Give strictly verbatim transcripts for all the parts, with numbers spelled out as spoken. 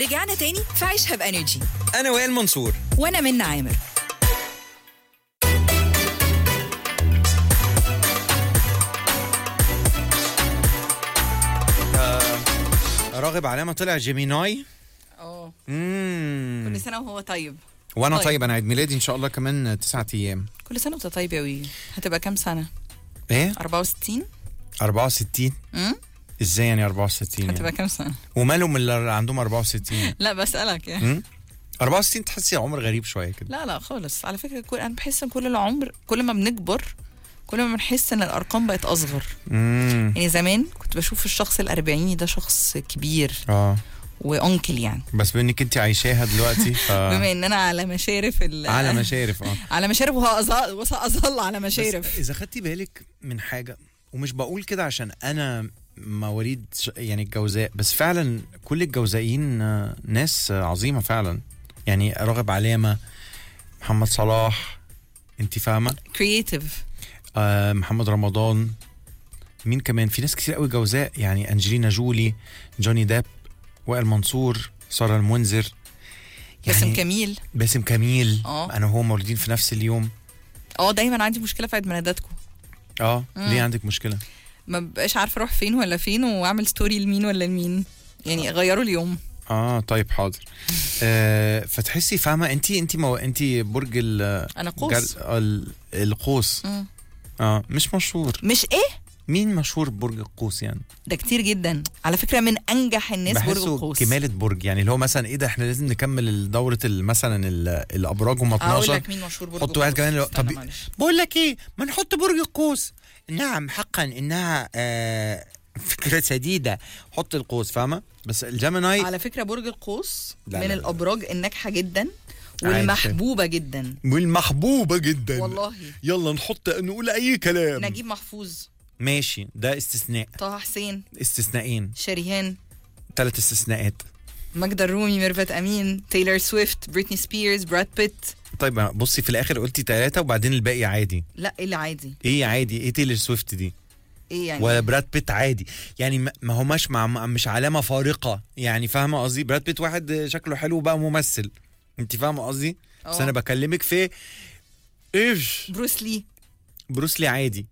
رجعنا تاني في عيشها بانرجي. انا وائل منصور وانا منى عامر. راغب علامه طلع جيميناي. اه امم كل سنه وهو طيب. وانا طيب. طيب انا عيد ميلادي ان شاء الله كمان تسعة ايام. كل سنه وانت طيب يا وي. هتبقى كام سنه؟ ايه أربعة وستين. أربعة وستين. امم ازاي يعني أربعة وستين هتبقى يعني؟ كام سنه؟ ومالهم اللي عندهم أربعة وستين؟ لا بسالك يعني. امم أربعة وستين تحسي عمر غريب شويه كده. لا لا خالص على فكره. كل انا بحس ان كل العمر كل ما بنكبر كل ما بنحس ان الارقام بقت اصغر. امم يعني زمان كنت بشوف الشخص الأربعيني ده شخص كبير اه وانكل يعني. بس بانك انت عايشاها دلوقتي ف بما ان انا على مشارف ال... على مشارف اه على مشارف وهأظل وسأظل على مشارف. اذا خدتي بالك من حاجه، ومش بقول كده عشان انا مواليد ش- يعني الجوزاء، بس فعلا كل الجوزائيين آه، ناس آه، عظيمه فعلا. يعني راغب علامه، محمد صلاح، انت فاهمه، كرييتيف. آه محمد رمضان، مين كمان؟ في ناس كتير قوي جوزاء، يعني انجلينا جولي، جوني ديب، وائل منصور، ساره المنذر، باسم كميل. باسم كميل. اه. انا وهو مولودين في نفس اليوم. اه دايما عندي مشكله في عيد ميلاداتكم. اه مم. ليه عندك مشكله؟ ما ببقاش عارفه اروح فين ولا فين واعمل ستوري لمين ولا لمين. يعني غيروا اليوم. اه طيب حاضر. آه فتحسي فاهمه، انت انت مو... انت برج ال انا قوس. جل... ال... القوس. مم. اه مش مشهور. مش ايه مين مشهور برج القوس يعني؟ ده كتير جدا على فكره، من انجح الناس برج بحسه القوس. كمالة برج، يعني اللي هو مثلا ايه ده، احنا لازم نكمل دوره ال- مثلا ال- الابراج هم اقول اتناشر. لك مين مشهور برج حط واحد القوس. كمان. لو... استنى طب معلش. بقول لك ايه، ما نحط برج القوس. نعم حقا انها آه فكره سديده، حط القوس فاهمه. بس الجيميناي على فكره برج القوس لا من لا لا. الابراج الناجحه جدا عادي. والمحبوبه جدا والمحبوبه جدا والله. يلا نحط نقول اي كلام. نجيب محفوظ، ماشي ده استثناء. طه حسين، استثنائين، شريهان، ثلاث استثناءات. ماجدة الرومي، ميرفت امين، تايلور سويفت، بريتني سبيرز، براد بيت. طيب بصي في الاخر قلتي ثلاثه وبعدين الباقي عادي. لا ايه اللي عادي؟ ايه عادي؟ ايه تايلور سويفت دي؟ ايه يعني؟ وبراد بيت عادي يعني، ما ما هماش مع مش علامه فارقه يعني، فاهمه قصدي؟ براد بيت واحد شكله حلو بقى ممثل، انت فاهمه قصدي؟ بس أوه. انا بكلمك في ايش. بروس لي، بروسلي عادي.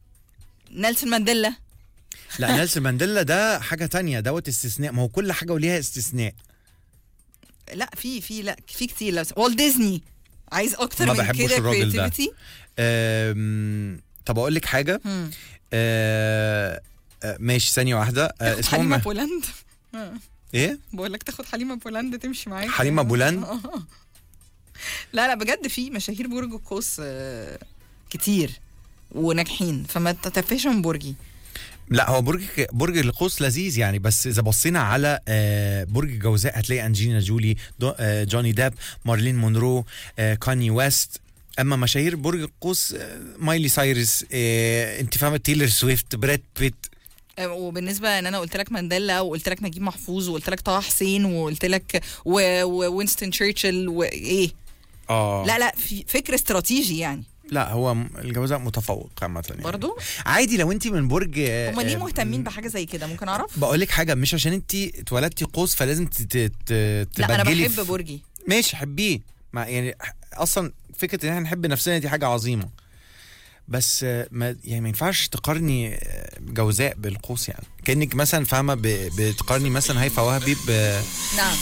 نيلسون مانديلا. لا نيلسون مانديلا ده حاجه تانية، دوت استثناء. ما هو كل حاجه وليها استثناء. لا في في لا في كتير. لو والت ديزني عايز اكتر ما من بحبوش كده الراجل ده. creativity. أم... طب اقول لك حاجه. هم. أه... أه... ماشي ثانيه واحده. أه... تاخد حليمه اسمهم بولاند. ايه؟ بقول لك تاخد حليمه بولاند تمشي معاك. حليمة بولاند؟ لا لا بجد في مشاهير برج القوس آه، كتير وناجحين، فما تتفهش من برجي. لا هو برج برج القوس لذيذ يعني، بس اذا بصينا على آه، برج الجوزاء هتلاقي انجلينا جولي، دو- آه، جوني ديب، مارلين مونرو، آه، كاني ويست. اما مشاهير برج القوس آه، مايلي سايرس، آه، انت فاهمه، تايلور سويفت، براد بيت. آه، وبالنسبه ان انا قلت لك مانديلا وقلت لك نجيب محفوظ وقلت لك طه حسين وقلت لك و- ووينستون تشرشل وايه. اه لا لا في فكر استراتيجي يعني. لا هو م- الجوزاء متفوق عامه يعني. برضو عادي لو انت من برج آه، هم ليه آه، مهتمين بحاجه زي كده؟ ممكن اعرف؟ بقول لك حاجه، مش عشان انت اتولدتي قوس فلازم ت- ت- ت- لا انا تبجلي بحب في- برجي. ماشي حبيه. ما يعني اصلا فكره ان احنا نحب نفسنا دي حاجه عظيمه، بس آه، ما يعني ما ينفعش تقارني آه، جوزاء بالقوس، يعني كانك مثلا فاهمه ب- بتقارني مثلا هيفاء وهبي ب نعم